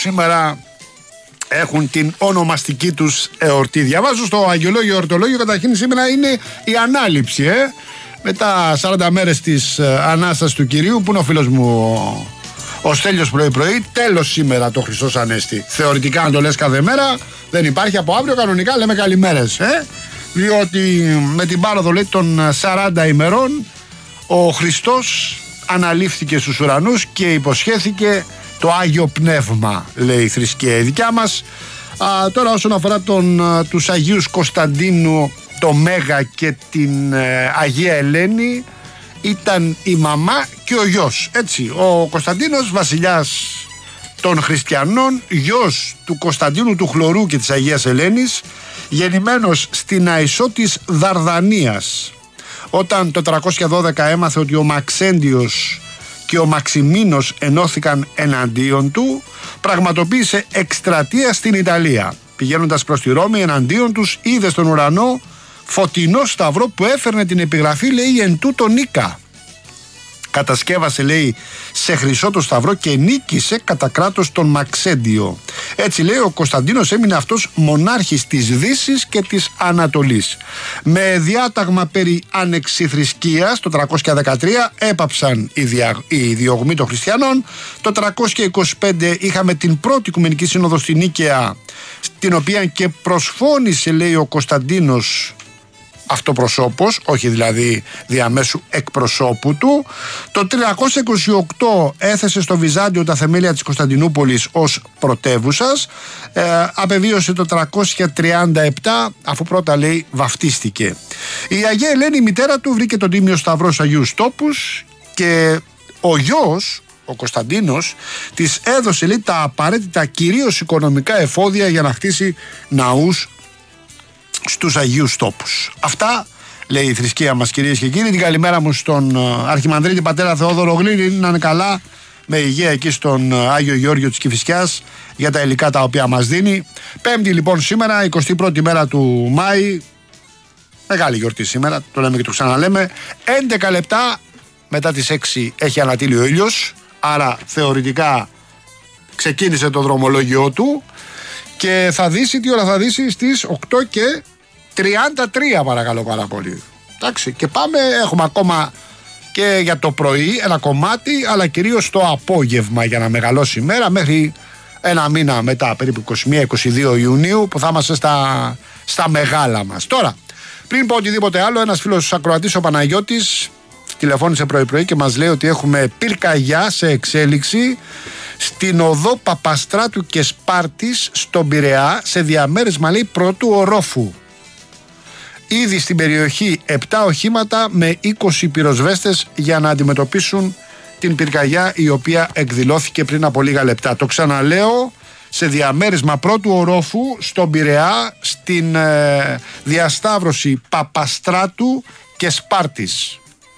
σήμερα έχουν την ονομαστική τους εορτή. Διαβάζω στο Αγιολόγιο Εορτολόγιο, καταρχήν σήμερα είναι η Ανάληψη, μετά 40 μέρες της Ανάστασης του Κυρίου, που είναι ο φίλος μου ο Στέλιος πρωί-πρωί. Τέλος σήμερα το Χριστός Ανέστη. Θεωρητικά, αν το λες κάθε μέρα, δεν υπάρχει. Από αύριο κανονικά λέμε καλημέρες, διότι με την πάροδο, λέει, των 40 ημερών ο Χριστός αναλήφθηκε στους ουρανούς και υποσχέθηκε το Άγιο Πνεύμα, λέει η θρησκεία η δικιά μας. Τώρα όσον αφορά τους Αγίους Κωνσταντίνου το Μέγα και την Αγία Ελένη, ήταν η μαμά και ο γιος. Έτσι, ο Κωνσταντίνος, βασιλιάς των χριστιανών, γιος του Κωνσταντίνου του Χλωρού και της Αγίας Ελένης, γεννημένος στην Αϊσό της Δαρδανίας. Όταν το 312 έμαθε ότι ο Μαξέντιος και ο Μαξιμίνος ενώθηκαν εναντίον του, πραγματοποίησε εκστρατεία στην Ιταλία. Πηγαίνοντας προς τη Ρώμη εναντίον τους, είδε στον ουρανό φωτεινό σταυρό που έφερνε την επιγραφή, λέει, «Εν τούτο νίκα». Κατασκεύασε, λέει, σε χρυσό το σταυρό και νίκησε κατά κράτος τον Μαξέντιο. Έτσι, λέει, ο Κωνσταντίνος έμεινε αυτός μονάρχης της Δύσης και της Ανατολής. Με διάταγμα περί ανεξιθρησκείας το 313 έπαψαν οι διωγμοί των χριστιανών. Το 325 είχαμε την πρώτη Οικουμενική Σύνοδο στη Νίκαια, την οποία και προσφώνησε, λέει, ο Κωνσταντίνος αυτοπροσώπος, όχι δηλαδή διαμέσου εκπροσώπου του. Το 328 έθεσε στο Βυζάντιο τα θεμέλια της Κωνσταντινούπολης ως πρωτεύουσας. Απεβίωσε το 337, αφού πρώτα, λέει, βαφτίστηκε. Η Αγία Ελένη, η μητέρα του, βρήκε τον Τίμιο Σταυρό στους Αγίους Τόπους και ο γιος, ο Κωνσταντίνος, της έδωσε, λέει, τα απαραίτητα κυρίως οικονομικά εφόδια για να χτίσει ναούς στους Αγίους Τόπους. Αυτά λέει η θρησκεία μας, κυρίες και κύριοι. Την καλημέρα μου στον Αρχιμανδρίτη πατέρα Θεόδωρο Γλύρη, να είναι καλά, με υγεία εκεί στον Άγιο Γεώργιο της Κηφισιάς, για τα υλικά τα οποία μας δίνει. Πέμπτη λοιπόν σήμερα, 21η μέρα του Μάη, μεγάλη γιορτή σήμερα, το λέμε και το ξαναλέμε. 11 λεπτά μετά τις 6 έχει ανατείλει ο ήλιος, άρα θεωρητικά ξεκίνησε το δρομολόγιο του. Και θα δύσει, τι ώρα θα δύσει? Στις 8:33, παρακαλώ πάρα πολύ. Εντάξει, και πάμε, έχουμε ακόμα και για το πρωί ένα κομμάτι, αλλά κυρίως το απόγευμα για να μεγαλώσει η μέρα, μέχρι ένα μήνα μετά, περίπου 21-22 Ιουνίου, που θα είμαστε στα μεγάλα μας. Τώρα, πριν πω οτιδήποτε άλλο, ένας φίλος ακροατής, ο Παναγιώτης, τηλεφώνησε πρωί-πρωί και μας λέει ότι έχουμε πυρκαγιά σε εξέλιξη στην οδό Παπαστράτου και Σπάρτης στον Πειραιά, σε διαμέρισμα, λέει, πρώτου ορόφου. Ήδη στην περιοχή 7 οχήματα με 20 πυροσβέστες για να αντιμετωπίσουν την πυρκαγιά, η οποία εκδηλώθηκε πριν από λίγα λεπτά. Το ξαναλέω, σε διαμέρισμα πρώτου ορόφου στον Πειραιά, στην διασταύρωση Παπαστράτου και Σπάρτης.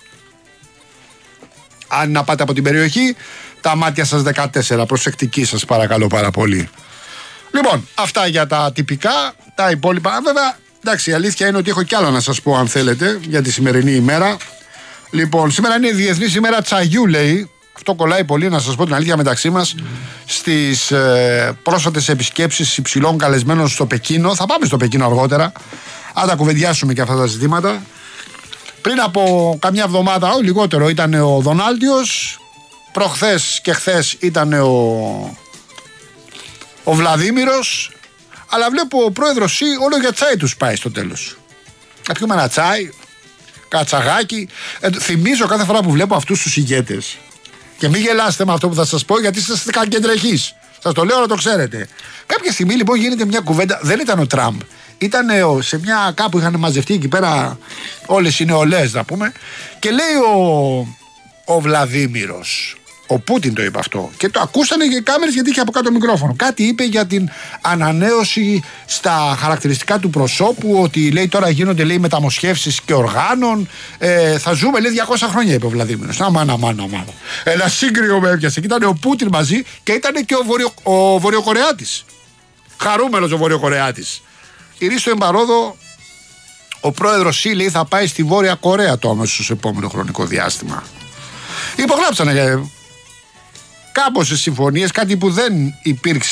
Αν να πάτε από την περιοχή, τα μάτια σας 14, προσεκτικοί σας παρακαλώ πάρα πολύ. Λοιπόν, αυτά για τα τυπικά, τα υπόλοιπα. Βέβαια, εντάξει, η αλήθεια είναι ότι έχω κι άλλο να σας πω, αν θέλετε, για τη σημερινή ημέρα. Λοιπόν, σήμερα είναι η Διεθνής ημέρα τσαγιού, λέει. Αυτό κολλάει πολύ, να σας πω την αλήθεια, μεταξύ μας, στις πρόσφατες επισκέψεις υψηλών καλεσμένων στο Πεκίνο. Θα πάμε στο Πεκίνο αργότερα, αν τα κουβεντιάσουμε και αυτά τα ζητήματα. Πριν από καμιά εβδομάδα, λιγότερο, ήταν ο Δονάλτιος. Προχθές και χθες ήταν ο Βλαδίμηρος. Αλλά βλέπω ο πρόεδρος όλο για τσάι τους πάει στο τέλος. Να πιούμε ένα τσάι, κατσαγάκι. Θυμίζω κάθε φορά που βλέπω αυτούς τους ηγέτες, και μην γελάστε με αυτό που θα σας πω, γιατί είστε κακεντρεχείς. Σας το λέω να το ξέρετε. Κάποια στιγμή λοιπόν γίνεται μια κουβέντα. Δεν ήταν ο Τραμπ. Ήταν σε μια κάπου είχαν μαζευτεί εκεί πέρα όλες οι νεολαίες, να πούμε. Και λέει ο Βλαδίμηρος, ο Πούτιν το είπε αυτό, και το ακούσανε και οι κάμερες, γιατί είχε από κάτω μικρόφωνο. Κάτι είπε για την ανανέωση στα χαρακτηριστικά του προσώπου, ότι, λέει, τώρα γίνονται, λέει, μεταμοσχεύσεις και οργάνων. Θα ζούμε, λέει, 200 χρόνια, είπε ο Βλαδίμηρος. Αμάνα. Ένα σύγκριο με έπιασε. Και ήταν ο Πούτιν μαζί και ήταν και ο Βορειοκορεάτης. Χαρούμενος ο Βορειοκορεάτης. Ηρίστο εμπαρόδο, ο πρόεδρος Σι, λέει, θα πάει στη Βόρεια Κορέα το αμέσως επόμενο χρονικό διάστημα. Υπογράψανε κάμποσες συμφωνίες, κάτι που δεν υπήρξε